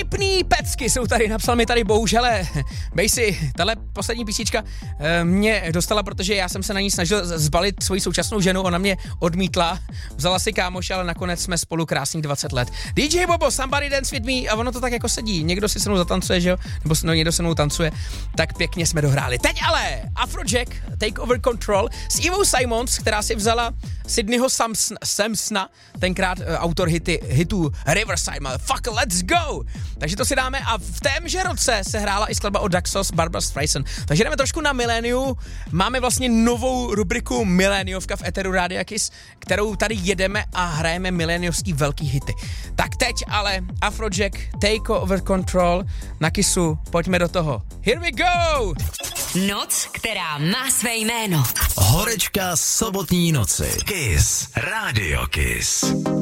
Vtipný pecky jsou tady, napsal mi tady bohužel, Bejsi, tahle poslední písnička mě dostala, protože já jsem se na ní snažil zbalit svoji současnou ženu, ona mě odmítla, vzala si kámoš, ale nakonec jsme spolu krásných 20 let. DJ Bobo, Somebody Dance With Me, a ono to tak jako sedí, někdo si se mnou zatancuje, že jo, nebo někdo se mnou tancuje, tak pěkně jsme dohráli. Teď ale Afrojack, Take Over Control s Evou Simons, která si vzala Sydneyho Samsona, tenkrát autor hitů Riverside, motherfucker, let's go! Takže to si dáme a v témže roce se hrála i skladba od Daxos, Barbra Streisand. Takže jdeme trošku na miléniu, máme vlastně novou rubriku Miléniovka v Eteru Rádia Kiss, kterou tady jedeme a hrajeme miléniovský velký hity. Tak teď ale Afrojack, Take Over Control na Kissu, pojďme do toho. Here we go! Noc, která má své jméno. Horečka sobotní noci. Kiss. Radio Kiss.